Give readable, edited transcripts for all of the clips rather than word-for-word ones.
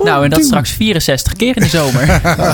Nou, en dat straks 64 keer in de zomer.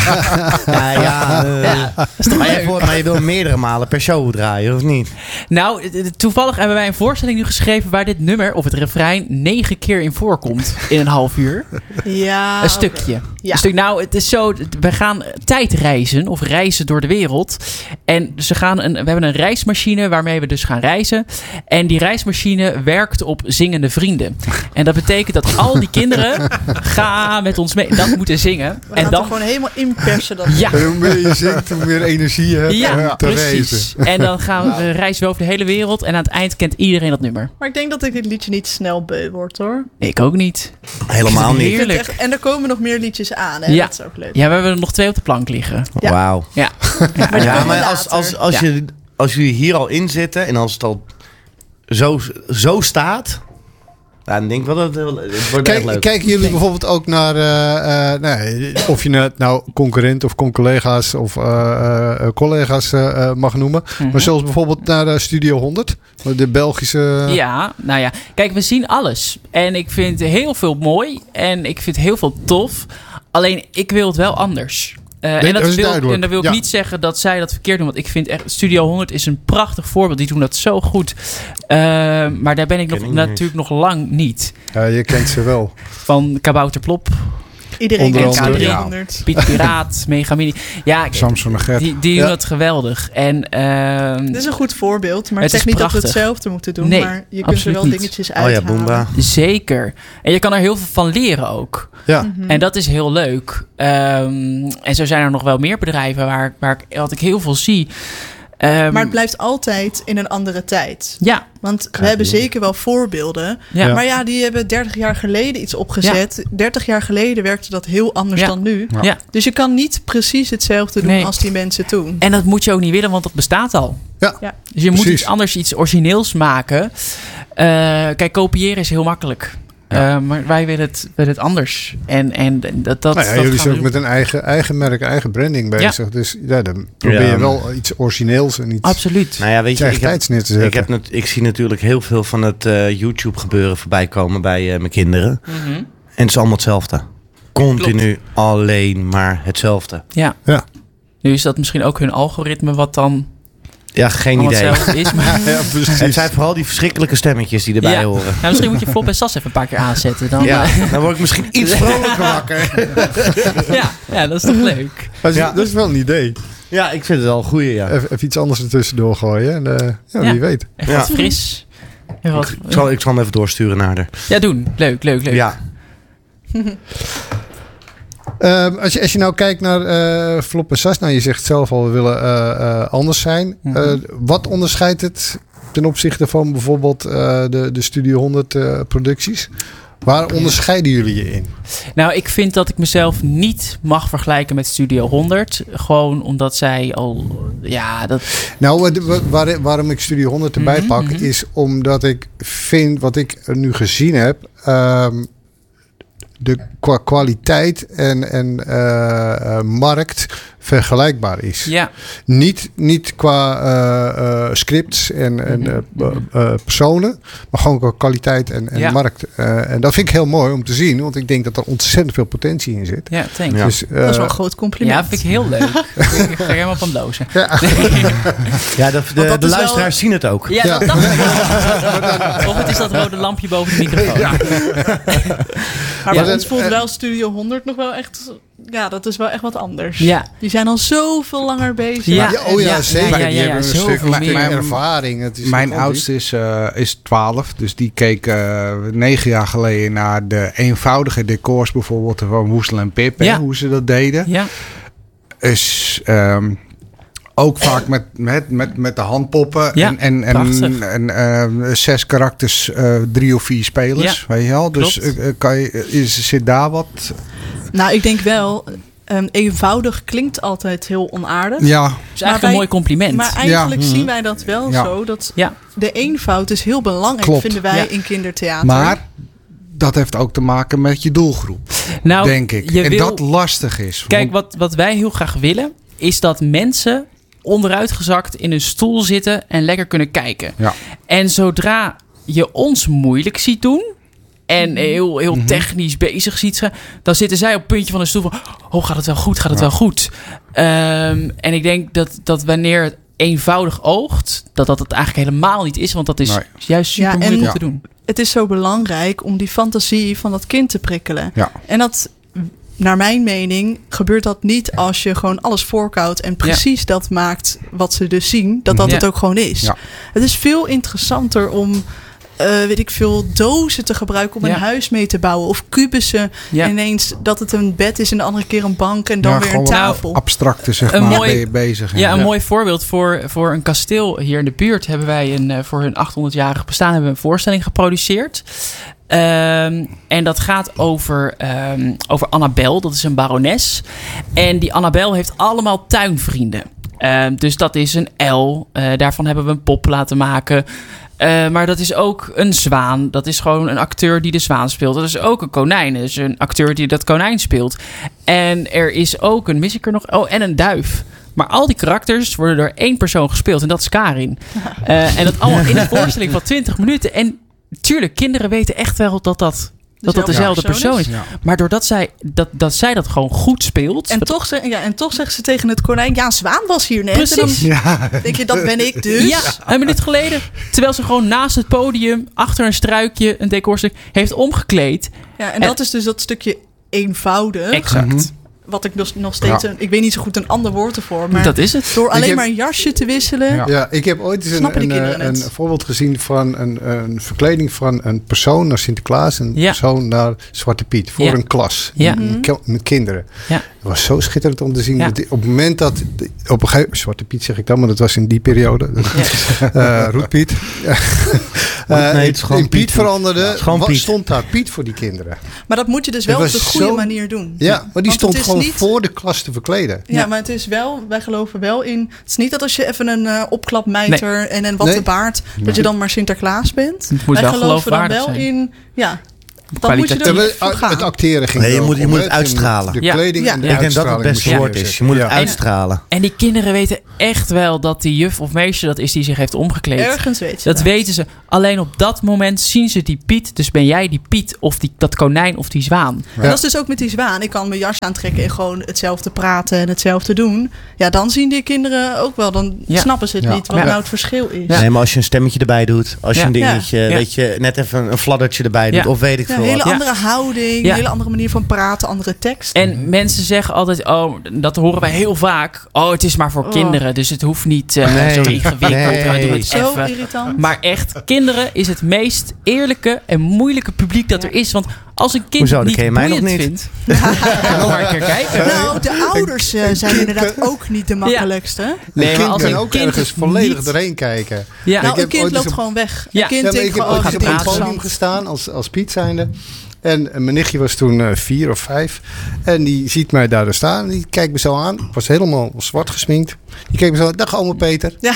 Dat is toch leuk? Maar je wil meerdere malen per show draaien, of niet? Nou, toevallig hebben wij een voorstelling nu geschreven waar dit nummer, of het refrein, 9 keer in voorkomt in een half uur. Ja. Een stukje. Ja. Een stuk, nou, het is zo, we gaan tijdreizen of reizen door de wereld. En we hebben een reismachine waarmee we dus gaan reizen. En die reismachine werkt op zingende vrienden. En dat betekent dat al die kinderen gaan met ons mee. Dat moeten zingen. We en gaan dan toch gewoon helemaal inpersen. Dat ja. En hoe meer je zingt, hoe meer energie je hebt om te precies. reizen. En dan reizen we over de hele wereld. En aan het eind kent iedereen dat nummer. Maar ik denk dat ik dit liedje niet snel beu word, hoor. Ik ook niet. Helemaal niet. Heerlijk. En er komen nog meer liedjes aan, hè? Ja. Dat is ook leuk. Ja, we hebben er nog 2 op de plank liggen. Ja. Wauw. Ja. Ja, maar later. als jullie hier al in zitten en als het al zo staat, dan denk ik wel dat het wordt echt leuk. Kijken jullie bijvoorbeeld ook naar of je het nou concurrent of collega's of collega's mag noemen. Maar zelfs bijvoorbeeld naar Studio 100, de Belgische... Ja, nou ja. Kijk, we zien alles. En ik vind heel veel mooi. En ik vind heel veel tof. Alleen, ik wil het wel anders. En dat wil ik niet zeggen dat zij dat verkeerd doen. Want ik vind echt, Studio 100 is een prachtig voorbeeld. Die doen dat zo goed. Maar daar ben ik natuurlijk nog lang niet. Ja, je kent ze wel. Van Kabouter Plop. Iedereen kent Onder andere, Studio ja. 100. Piet Piraat, Mega Mini. Ja, Samson en Gert. die doen dat geweldig. En, Dit is een goed voorbeeld. Maar het het zegt is niet dat we prachtig. hetzelfde moeten doen. Nee, maar je kunt er wel absoluut niet. dingetjes Oh uithalen. ja, Boomba. zeker. En je kan er heel veel van leren ook. Ja. En dat is heel leuk. En zo zijn er nog wel meer bedrijven wat ik heel veel zie. Maar het blijft altijd in een andere tijd. Ja. Want we hebben zeker wel voorbeelden. Ja. Maar ja, die hebben 30 jaar geleden iets opgezet. 30 jaar geleden werkte dat heel anders dan nu. Ja. Dus je kan niet precies hetzelfde doen als die mensen toen. En dat moet je ook niet willen, want dat bestaat al. Ja. Dus je moet Precies. iets anders, iets origineels maken. Kijk, kopiëren is heel makkelijk. Maar wij willen het anders. En dat jullie zijn ook we met een eigen merk, eigen branding bezig. Ja. Dus dan probeer je wel iets origineels en iets Absoluut. Nou ja, weet je, tijds neer te zetten. ik zie natuurlijk heel veel van het YouTube gebeuren voorbij komen bij mijn kinderen. Mhm. En het is allemaal hetzelfde. Continu alleen maar hetzelfde. Ja. Nu is dat misschien ook hun algoritme wat dan Ja, geen idee. hetzelfde is. Maar Het zijn vooral die verschrikkelijke stemmetjes die erbij horen. Ja, misschien moet je Flop en Sas even een paar keer aanzetten. Dan, Dan word ik misschien iets vrolijker wakker. ja, dat is toch leuk. Dat is wel een idee. Ja, ik vind het wel een goeie, ja. Even iets anders ertussendoor gooien. En wie weet. Even wat fris. Even wat, Ik zal hem even doorsturen naar haar. Ja, doen. Leuk. Ja. Als je nou kijkt naar Flop en Sas, nou je zegt zelf al, we willen anders zijn. Wat onderscheidt het ten opzichte van bijvoorbeeld de Studio 100 producties? Waar onderscheiden jullie je in? Nou, ik vind dat ik mezelf niet mag vergelijken met Studio 100. Gewoon omdat zij al... Ja, dat... Nou, waarom ik Studio 100 erbij pak, is omdat ik vind, wat ik nu gezien heb, de qua kwaliteit en markt vergelijkbaar is. Ja. Niet qua scripts en personen, maar gewoon qua kwaliteit en markt. En dat vind ik heel mooi om te zien, want ik denk dat er ontzettend veel potentie in zit. Ja, thanks. Ja. Dus, Dat is wel een groot compliment. Ja, vind ik heel leuk. Ik ga er helemaal van blozen. Ja, de luisteraars zien het ook. Ja, dat dacht ik. Of het is dat rode lampje boven de microfoon. Maar Ja. bij ons voelt wel Studio 100 nog wel echt... Ja, dat is wel echt wat anders. Ja. Die zijn al zoveel langer bezig. Ja. Zeker. Die hebben een stuk zoveel meer meer. ervaring. Het is Mijn gigantisch. oudste is 12. Dus die keek 9 jaar geleden naar de eenvoudige decors bijvoorbeeld van Woestel en Pip. Ja. Hoe ze dat deden. Ja. Is ook vaak met de handpoppen. Ja, en 6 karakters, 3 of 4 spelers. Ja, weet je wel? Dus zit daar wat... Nou, ik denk wel... eenvoudig klinkt altijd heel onaardig. Ja. Dat is eigenlijk een mooi compliment. Maar eigenlijk zien wij dat wel zo. Dat de eenvoud is heel belangrijk, vinden wij in kindertheater. Maar dat heeft ook te maken met je doelgroep. Nou, denk ik. En dat lastig is. Kijk, wat wij heel graag willen... is dat mensen onderuitgezakt in een stoel zitten... en lekker kunnen kijken. Ja. En zodra je ons moeilijk ziet doen... en heel technisch bezig ziet, dan zitten zij op het puntje van de stoel van, gaat het wel goed, gaat het wel goed? En ik denk dat wanneer het eenvoudig oogt, dat het eigenlijk helemaal niet is, want dat is juist super moeilijk om te doen. Het is zo belangrijk om die fantasie van dat kind te prikkelen. Ja. En dat, naar mijn mening, gebeurt dat niet als je gewoon alles voorkoudt en precies dat maakt wat ze dus zien, dat het ook gewoon is. Ja. Het is veel interessanter om dozen te gebruiken om een huis mee te bouwen. Of kubussen. Ja. Ineens dat het een bed is en de andere keer een bank en dan weer een tafel. Abstracte, zeg maar, ben je bezig. Een mooi voorbeeld voor een kasteel hier in de buurt hebben wij voor hun 800-jarig bestaan hebben we een voorstelling geproduceerd. En dat gaat over Annabel. Dat is een barones. En die Annabel heeft allemaal tuinvrienden. Dus dat is een el. Daarvan hebben we een pop laten maken. Maar dat is ook een zwaan. Dat is gewoon een acteur die de zwaan speelt. Dat is ook een konijn. Dat is een acteur die dat konijn speelt. En er is ook mis ik er nog? En een duif. Maar al die karakters worden door één persoon gespeeld. En dat is Karin. En dat allemaal in een voorstelling van 20 minuten. En tuurlijk, kinderen weten echt wel dat dezelfde persoon is. Ja. Maar doordat zij dat gewoon goed speelt. En toch zeggen ze tegen het konijn, ja, Zwaan was hier net. Precies. En dan denk je, dat ben ik dus. Ja, een minuut geleden. Terwijl ze gewoon naast het podium, achter een struikje, een decorstuk, heeft omgekleed. Ja, en dat is dus dat stukje eenvoudig. Exact. Wat ik nog steeds, ik weet niet zo goed een ander woord ervoor. Maar dat is het. Door alleen maar een jasje te wisselen. Ja, ik heb ooit eens een voorbeeld gezien van een verkleding van een persoon naar Sinterklaas. En een persoon naar Zwarte Piet. Voor een klas. Ja. Met kinderen. Ja. Het was zo schitterend om te zien. Ja. Dat op het moment dat, op een gegeven Zwarte Piet zeg ik dan, maar dat was in die periode. Roetpiet. In Piet veranderde. Wat stond daar Piet voor die kinderen? Maar dat moet je dus wel op de goede manier doen. Ja, maar die stond gewoon voor de klas te verkleden. Ja, maar het is wel, wij geloven wel in. Het is niet dat als je even een opklapmijter en een wattenbaard, dat je dan maar Sinterklaas bent. Wij geloven dan wel in. Ja. Dan moet je het acteren ging je moet het uitstralen. De kleding en de ik denk dat het beste woord is. Je moet het uitstralen. En die kinderen weten echt wel dat die juf of meester dat is die zich heeft omgekleed. Ergens weten ze dat. Weten ze. Alleen op dat moment zien ze die Piet. Dus ben jij die Piet of dat konijn of die zwaan. Ja. En dat is dus ook met die zwaan. Ik kan mijn jas aantrekken en gewoon hetzelfde praten en hetzelfde doen. Ja, dan zien die kinderen ook wel. Dan snappen ze het niet wat nou het verschil is. Ja. Nee, maar als je een stemmetje erbij doet. Als je een dingetje, weet je, net even een fladdertje erbij doet. Of weet ik veel. Een hele andere houding, een hele andere manier van praten, andere tekst. En mensen zeggen altijd, dat horen wij heel vaak. Het is maar voor kinderen, dus het hoeft niet zo ingewikkeld. Doe het zo even. Irritant. Maar echt, kinderen is het meest eerlijke en moeilijke publiek dat er is. Want als een kind het niet boeiend vindt, dan maar een keer kijken. Nou, de ouders zijn inderdaad ook niet de makkelijkste. Nee, maar als een ook kind ergens volledig erheen kijken. Ja. Nou, een kind loopt gewoon weg. Ik heb ooit op het podium gestaan als Piet zijnde. En mijn nichtje was toen 4 of 5. En die ziet mij daar staan. En die kijkt me zo aan. Ik was helemaal zwart gesminkt. Die keek me zo aan. Dag oma Peter. Ja.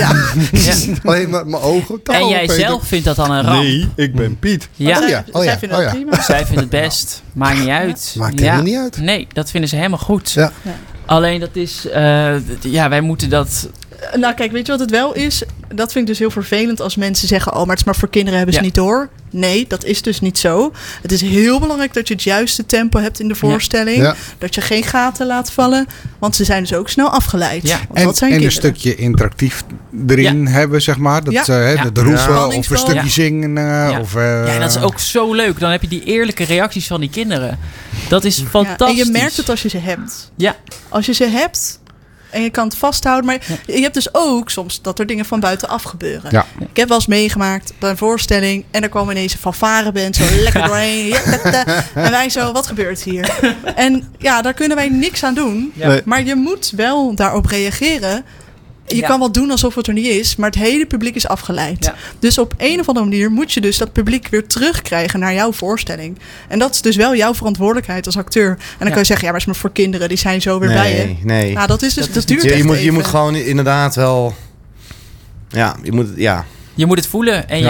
Alleen maar mijn ogen. En jij zelf vindt dat dan een ramp? Nee, ik ben Piet. Ja. Zij vinden het prima. Zij vinden het best. Maakt niet uit. Maakt helemaal niet uit. Nee, dat vinden ze helemaal goed. Ja. Alleen dat is... wij moeten dat... Nou kijk, weet je wat het wel is? Dat vind ik dus heel vervelend als mensen zeggen, maar het is maar voor kinderen, hebben ze niet door. Nee, dat is dus niet zo. Het is heel belangrijk dat je het juiste tempo hebt in de voorstelling. Ja. Dat je geen gaten laat vallen. Want ze zijn dus ook snel afgeleid. Ja. En een stukje interactief erin hebben, zeg maar. Dat de roepen of een stukje zingen. Dat is ook zo leuk. Dan heb je die eerlijke reacties van die kinderen. Dat is fantastisch. En je merkt het als je ze hebt. Ja. Als je ze hebt... En je kan het vasthouden. Maar je hebt dus ook soms dat er dingen van buitenaf gebeuren. Ja. Ik heb wel eens meegemaakt bij een voorstelling. En er kwam ineens een fanfareband. Zo lekker doorheen. En wij zo, wat gebeurt hier? En daar kunnen wij niks aan doen. Ja. Nee. Maar je moet wel daarop reageren. Je kan wel doen alsof het er niet is, maar het hele publiek is afgeleid. Ja. Dus op een of andere manier moet je dus dat publiek weer terugkrijgen naar jouw voorstelling. En dat is dus wel jouw verantwoordelijkheid als acteur. En dan kan je zeggen, maar het is maar voor kinderen, die zijn zo weer bij je. Nee. Nou, dat is dus, dat duurt echt even. Je moet gewoon inderdaad wel... Ja, je moet... Ja. Je moet het voelen en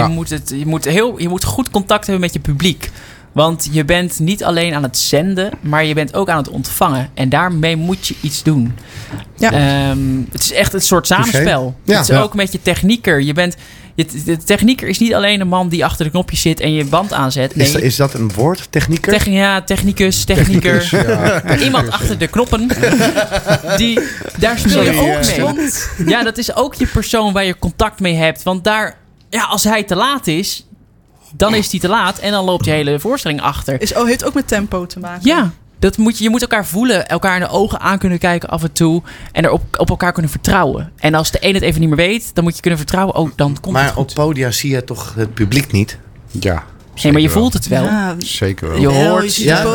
je moet goed contact hebben met je publiek. Want je bent niet alleen aan het zenden, maar je bent ook aan het ontvangen. En daarmee moet je iets doen. Ja. Het is echt een soort samenspel. Ja. Het is ook met je technieker. De technieker is niet alleen een man die achter de knopjes zit en je band aanzet. Nee. Is dat een woord? Technieker? Technieker. Ja. Iemand achter de knoppen. Daar speel je ook mee. Ja, dat is ook je persoon waar je contact mee hebt. Want daar, als hij te laat is, dan is hij te laat en dan loopt je hele voorstelling achter. Heeft ook met tempo te maken. Ja. Je moet elkaar voelen, elkaar in de ogen aan kunnen kijken af en toe. En er op elkaar kunnen vertrouwen. En als de een het even niet meer weet, dan moet je kunnen vertrouwen. Dan komt het goed. Maar op podia zie je toch het publiek niet? Ja. Nee, maar je voelt het wel. Ja, zeker wel. Je hoort.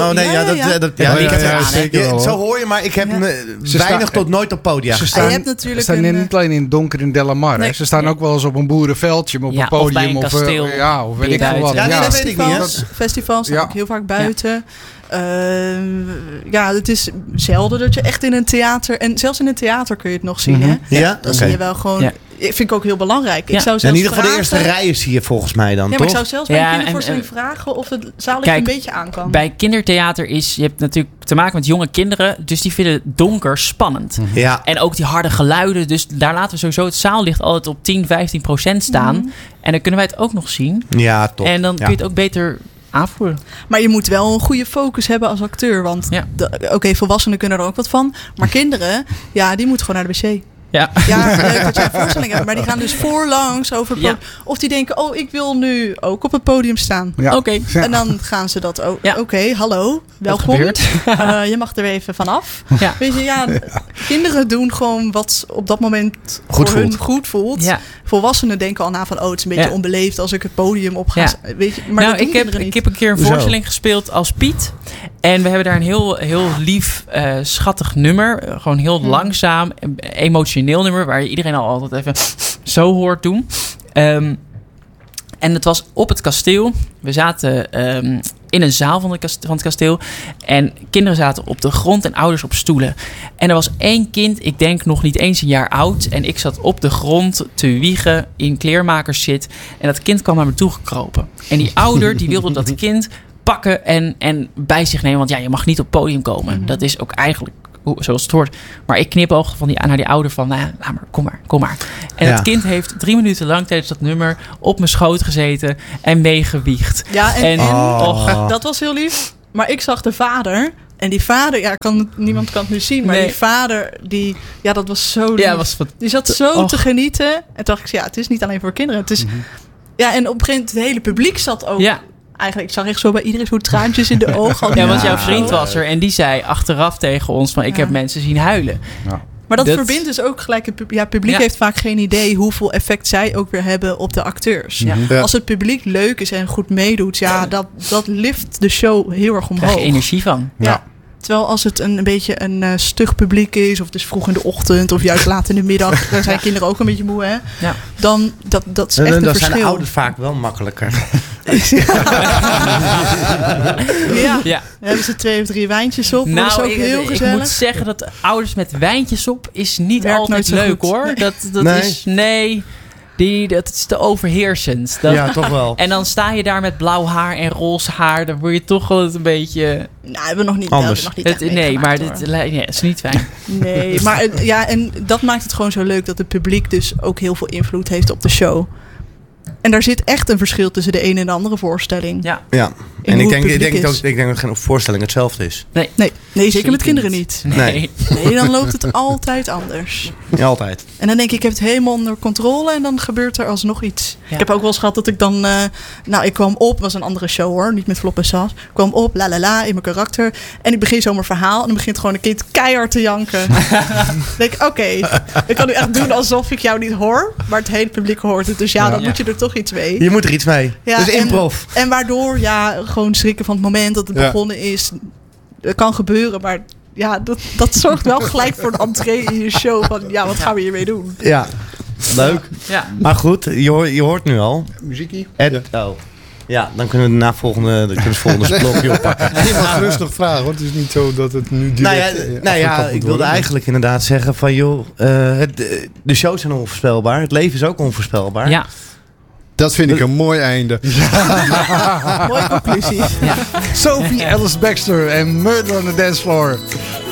Zeker wel. Zo hoor je, maar ik heb weinig tot nooit op podia. Ze staan niet alleen in het donker in Delamar. Nee. Ze staan ook wel eens op een boerenveldje, op een podium. Of bij een kasteel. Of weet ik veel wat. Dat weet ik niet. Festivals staan ook heel vaak buiten. Het is zelden dat je echt in een theater... En zelfs in een theater kun je het nog zien, hè? Ja? Dan zie je wel gewoon... Ja. Vind ik ook heel belangrijk. Ik zou in ieder geval de eerste rijen zie je volgens mij dan, toch? Maar ik zou zelfs bij een kindervoorstelling vragen of het zaallicht een beetje aan kan. Bij kindertheater je hebt natuurlijk te maken met jonge kinderen, dus die vinden donker spannend. Ja. En ook die harde geluiden, dus daar laten we sowieso het zaallicht altijd op 10-15% staan. En dan kunnen wij het ook nog zien. Ja, top. En dan kun je het ook beter aanvoelen. Maar je moet wel een goede focus hebben als acteur, want volwassenen kunnen er ook wat van. Maar kinderen, die moeten gewoon naar de wc. Ja, leuk dat jij een voorstelling hebt. Maar die gaan dus voorlangs over... Of die denken, ik wil nu ook op het podium staan. Ja. Oké. En dan gaan ze dat ook... Oké, hallo, welkom. Je mag er even vanaf. Ja. Weet je, kinderen doen gewoon wat op dat moment goed voelt. Ja. Volwassenen denken al na van... het is een beetje onbeleefd als ik het podium op ga. Ja. Weet je, maar ik heb een keer een voorstelling gespeeld als Piet. En we hebben daar een heel lief, schattig nummer. Gewoon heel langzaam, emotioneel nummer. Waar je iedereen al altijd even zo hoort doen. En het was op het kasteel. We zaten in een zaal van het kasteel. En kinderen zaten op de grond en ouders op stoelen. En er was 1 kind, ik denk nog niet eens een jaar oud. En ik zat op de grond te wiegen in kleermakerszit. En dat kind kwam naar me toe gekropen. En die ouder die wilde dat kind pakken en bij zich nemen. Want je mag niet op het podium komen. Dat is ook eigenlijk zoals het hoort. Maar ik knipoog naar die ouder van... laat maar, kom maar. En het kind heeft 3 minuten lang tijdens dat nummer op mijn schoot gezeten en meegewiegd. Ja, dat was heel lief. Maar ik zag de vader... En die vader, niemand kan het nu zien, maar die vader, dat was zo lief. Die zat zo te genieten. En toen dacht ik, het is niet alleen voor kinderen. Het is, en op een gegeven moment het hele publiek zat ook... Ja. Eigenlijk, ik zag echt zo bij iedereen zo traantjes in de ogen. Ja, want jouw vriend was er en die zei achteraf tegen ons van... ik heb mensen zien huilen. Ja. Maar dat verbindt dus ook gelijk het publiek heeft vaak geen idee hoeveel effect zij ook weer hebben op de acteurs. Ja. Ja. Als het publiek leuk is en goed meedoet, dat lift de show heel erg omhoog. Daar krijg je energie van. Ja. Terwijl als het een beetje een stug publiek is... of het is vroeg in de ochtend of juist laat in de middag... dan zijn kinderen ook een beetje moe, hè? Ja. Dan dat is echt een verschil. Dan zijn de ouders vaak wel makkelijker. Dan hebben ze 2 of 3 wijntjes op. Dat is ook heel gezellig. Ik moet zeggen dat ouders met wijntjes op... is niet altijd leuk, hoor. Dat is... Nee... Dat is te overheersend. Ja, toch wel. En dan sta je daar met blauw haar en roze haar. Dan word je toch wel een beetje... Nou, hebben we nog niet anders. Maar dit is niet fijn. Nee, maar en dat maakt het gewoon zo leuk... dat het publiek dus ook heel veel invloed heeft op de show. En daar zit echt een verschil tussen de ene en de andere voorstelling. Ja. En ik denk dat geen voorstelling hetzelfde is. Nee, zeker met kinderen niet. Nee, dan loopt het altijd anders. Ja, altijd. En dan denk ik heb het helemaal onder controle en dan gebeurt er alsnog iets. Ja. Ik heb ook wel eens gehad dat ik dan... ik kwam op, was een andere show hoor, niet met Flop en Sas. Ik kwam op, in mijn karakter. En ik begin zo mijn verhaal en dan begint gewoon een kind keihard te janken. Dan denk ik, oké, ik kan nu echt doen alsof ik jou niet hoor. Maar het hele publiek hoort het. Dus dan moet je er toch iets mee. Je moet er iets mee. Ja, dus improv. En waardoor, gewoon schrikken van het moment dat het begonnen is. Dat kan gebeuren, maar dat zorgt wel gelijk voor een entree in je show. Van wat gaan we hiermee doen? Ja, leuk. Ja. Maar goed, je hoort nu al. Muziekie. Ja, dan kunnen we het volgende blokje oppakken. Je mag gerust nog vragen, hoor. Het is niet zo dat het nu direct... ik wilde eigenlijk inderdaad zeggen van... de shows zijn onvoorspelbaar. Het leven is ook onvoorspelbaar. Ja. Dat vind ik een mooi einde. Mooie conclusie. Sophie Ellis-Bextor en Murder on the Dance Floor.